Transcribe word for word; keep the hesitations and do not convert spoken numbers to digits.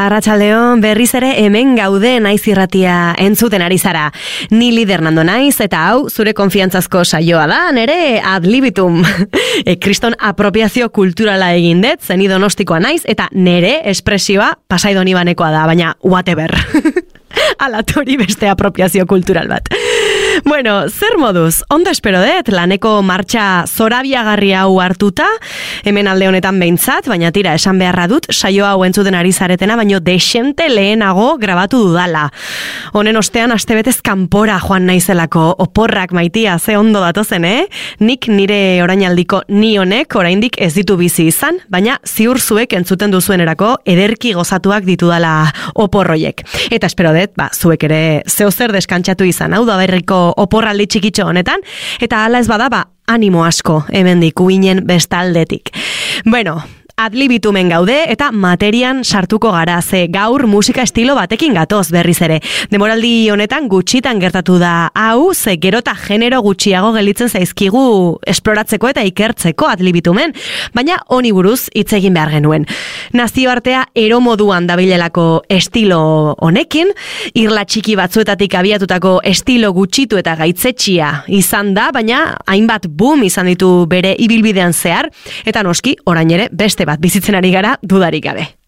Arratsaldeon, berriz ere hemen gaude naiz irratia entzuten ari zara. Ni lider Nando naiz eta hau zure konfiantzazko saioa da, nere ad libitum. E, kriston apropiazio kulturala egin dut, zeni donostikoa naiz eta nere espresioa pasaidoni banekoa da, baina whatever. Alatori beste apropiazio kultural bat. Bueno, zer moduz? Ondo espero dut, laneko martxa zorabiagarri hau hartuta, hemen alde honetan behintzat, baina tira, esan beharra dut, saio hau entzuten ari zaretena, baino desente lehenago grabatu dudala. Honen ostean, astebetez kanpora joan naizelako, oporrak maitia, ze ondo datozen, eh? Nik nire orainaldiko ni honek oraindik ez ditu bizi izan, baina ziur zuek entzuten duzuenerako ederki gozatuak ditudala oporroiek. Eta espero dut, ba, zuek ere zeo zer deskantzatu izan, hau da berriko oporraldi txikitxo honetan, eta hala ez bada, ba, animo asko, hemendik uinen bestaldetik. Bueno, adlibitumen gaude eta materian sartuko gara, ze gaur musika estilo batekin gatoz berriz ere. Demoraldi honetan gutxitan gertatu da hau, ze gero eta genero gutxiago gelitzen zaizkigu esploratzeko eta ikertzeko adlibitumen, baina honi buruz hitz egin behar genuen. Nazioartea ero moduan dabilelako estilo honekin, irla txiki batzuetatik abiatutako estilo gutxitu eta gaitzetxia izan da, baina hainbat boom izan ditu bere ibilbidean zehar, eta noski orain ere beste bat bizitzen ari gara dudarik gabe.